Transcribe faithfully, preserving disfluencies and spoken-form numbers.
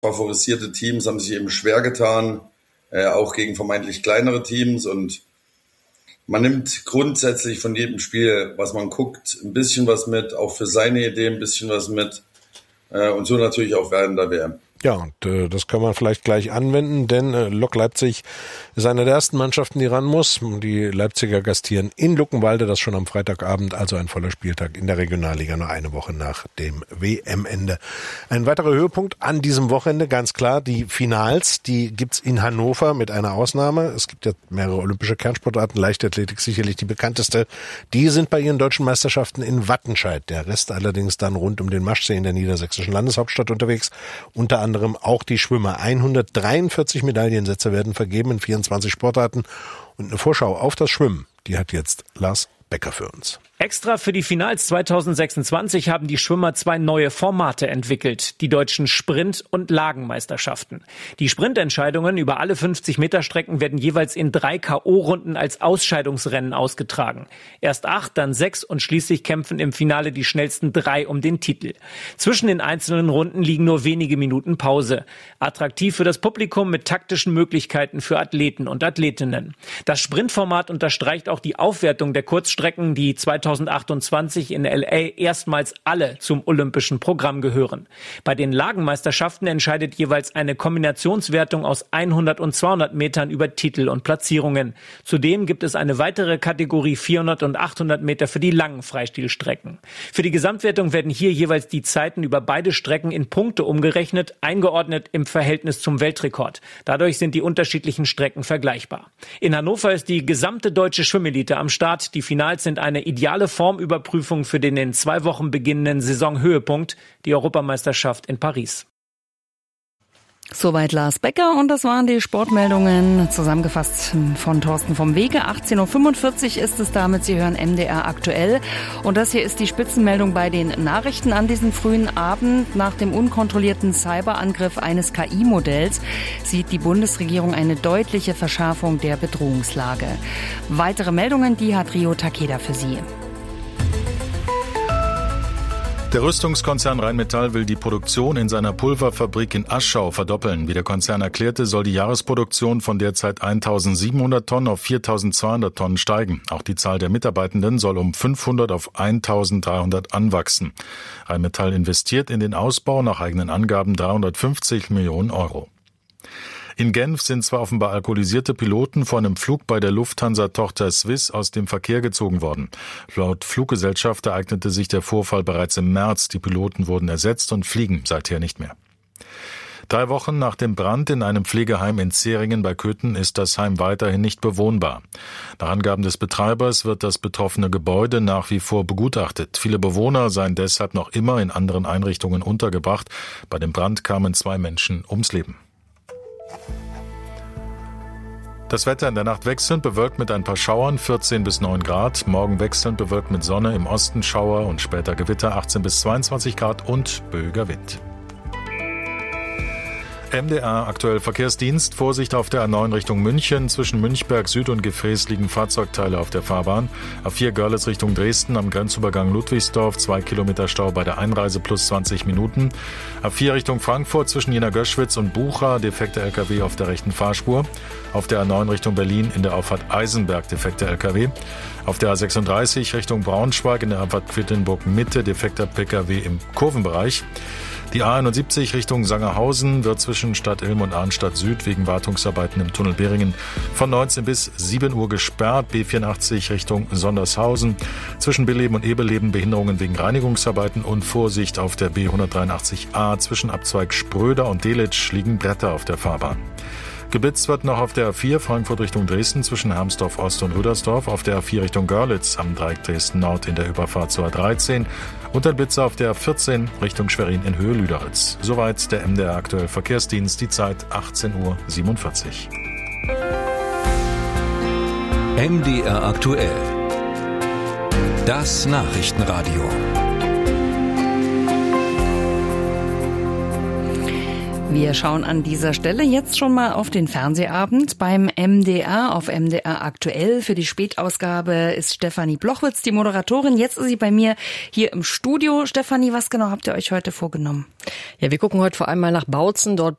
favorisierte Teams haben sich eben schwer getan, äh, auch gegen vermeintlich kleinere Teams. Und man nimmt grundsätzlich von jedem Spiel, was man guckt, ein bisschen was mit, auch für seine Idee ein bisschen was mit. Äh, und so natürlich auch während der W M. Ja, und äh, das kann man vielleicht gleich anwenden, denn äh, Lok Leipzig ist eine der ersten Mannschaften, die ran muss. Die Leipziger gastieren in Luckenwalde, das schon am Freitagabend, also ein voller Spieltag in der Regionalliga, nur eine Woche nach dem W M-Ende. Ein weiterer Höhepunkt an diesem Wochenende, ganz klar, die Finals, die gibt's in Hannover mit einer Ausnahme. Es gibt ja mehrere olympische Kernsportarten, Leichtathletik sicherlich die bekannteste. Die sind bei ihren deutschen Meisterschaften in Wattenscheid. Der Rest allerdings dann rund um den Maschsee in der niedersächsischen Landeshauptstadt unterwegs, unter anderem anderem auch die Schwimmer. hundertdreiundvierzig Medaillensätze werden vergeben in vierundzwanzig Sportarten. Und eine Vorschau auf das Schwimmen, die hat jetzt Lars Becker für uns. Extra für die Finals zweitausendsechsundzwanzig haben die Schwimmer zwei neue Formate entwickelt, die deutschen Sprint- und Lagenmeisterschaften. Die Sprintentscheidungen über alle fünfzig Meter Strecken werden jeweils in drei K O-Runden als Ausscheidungsrennen ausgetragen. Erst acht, dann sechs und schließlich kämpfen im Finale die schnellsten drei um den Titel. Zwischen den einzelnen Runden liegen nur wenige Minuten Pause. Attraktiv für das Publikum mit taktischen Möglichkeiten für Athleten und Athletinnen. Das Sprintformat unterstreicht auch die Aufwertung der Kurzstrecken, die zweitausendachtundzwanzig in L A erstmals alle zum olympischen Programm gehören. Bei den Lagenmeisterschaften entscheidet jeweils eine Kombinationswertung aus hundert und zweihundert Metern über Titel und Platzierungen. Zudem gibt es eine weitere Kategorie vierhundert und achthundert Meter für die langen Freistilstrecken. Für die Gesamtwertung werden hier jeweils die Zeiten über beide Strecken in Punkte umgerechnet, eingeordnet im Verhältnis zum Weltrekord. Dadurch sind die unterschiedlichen Strecken vergleichbar. In Hannover ist die gesamte deutsche Schwimmelite am Start. Die Finals sind eine ideale Formüberprüfung für den in zwei Wochen beginnenden Saisonhöhepunkt, die Europameisterschaft in Paris. Soweit Lars Becker und das waren die Sportmeldungen, zusammengefasst von Thorsten vom Wege. achtzehn Uhr fünfundvierzig ist es damit, Sie hören M D R aktuell. Und das hier ist die Spitzenmeldung bei den Nachrichten an diesem frühen Abend. Nach dem unkontrollierten Cyberangriff eines K I-Modells sieht die Bundesregierung eine deutliche Verschärfung der Bedrohungslage. Weitere Meldungen, die hat Rio Takeda für Sie. Der Rüstungskonzern Rheinmetall will die Produktion in seiner Pulverfabrik in Aschau verdoppeln. Wie der Konzern erklärte, soll die Jahresproduktion von derzeit eintausendsiebenhundert Tonnen auf viertausendzweihundert Tonnen steigen. Auch die Zahl der Mitarbeitenden soll um fünfhundert auf eintausenddreihundert anwachsen. Rheinmetall investiert in den Ausbau nach eigenen Angaben dreihundertfünfzig Millionen Euro. In Genf sind zwei offenbar alkoholisierte Piloten vor einem Flug bei der Lufthansa-Tochter Swiss aus dem Verkehr gezogen worden. Laut Fluggesellschaft ereignete sich der Vorfall bereits im März. Die Piloten wurden ersetzt und fliegen seither nicht mehr. Drei Wochen nach dem Brand in einem Pflegeheim in Zähringen bei Köthen ist das Heim weiterhin nicht bewohnbar. Nach Angaben des Betreibers wird das betroffene Gebäude nach wie vor begutachtet. Viele Bewohner seien deshalb noch immer in anderen Einrichtungen untergebracht. Bei dem Brand kamen zwei Menschen ums Leben. Das Wetter in der Nacht wechselnd bewölkt mit ein paar Schauern, vierzehn bis neun Grad. Morgen wechselnd bewölkt mit Sonne, im Osten Schauer und später Gewitter, achtzehn bis zweiundzwanzig Grad und böiger Wind. M D R aktuell Verkehrsdienst. Vorsicht auf der A neun Richtung München. Zwischen Münchberg Süd und Gefräß liegen Fahrzeugteile auf der Fahrbahn. A vier Görlitz Richtung Dresden am Grenzübergang Ludwigsdorf. Zwei Kilometer Stau bei der Einreise plus zwanzig Minuten. A vier Richtung Frankfurt zwischen Jena Göschwitz und Bucha. Defekter L K W auf der rechten Fahrspur. Auf der A neun Richtung Berlin in der Auffahrt Eisenberg defekter L K W. Auf der A sechsunddreißig Richtung Braunschweig in der Abfahrt Quedlinburg Mitte defekter P K W im Kurvenbereich. Die A einundsiebzig Richtung Sangerhausen wird zwischen Stadt Ilm und Arnstadt Süd wegen Wartungsarbeiten im Tunnel Beringen von neunzehn bis sieben Uhr gesperrt. B vierundachtzig Richtung Sondershausen. Zwischen Billeben und Ebeleben Behinderungen wegen Reinigungsarbeiten und Vorsicht auf der B hundertdreiundachtzig A. Zwischen Abzweig Spröder und Delitzsch liegen Bretter auf der Fahrbahn. Geblitzt wird noch auf der A vier Frankfurt Richtung Dresden zwischen Hermsdorf Ost und Rüdersdorf, auf der A vier Richtung Görlitz am Dreieck Dresden Nord in der Überfahrt zur A dreizehn und ein Blitzer auf der A vierzehn Richtung Schwerin in Höhe Lüderitz. Soweit der M D R aktuell Verkehrsdienst, die Zeit achtzehn Uhr siebenundvierzig. M D R aktuell. Das Nachrichtenradio. Wir schauen an dieser Stelle jetzt schon mal auf den Fernsehabend beim M D R auf M D R aktuell. Für die Spätausgabe ist Stefanie Blochwitz die Moderatorin. Jetzt ist sie bei mir hier im Studio. Stefanie, was genau habt ihr euch heute vorgenommen? Ja, wir gucken heute vor allem mal nach Bautzen. Dort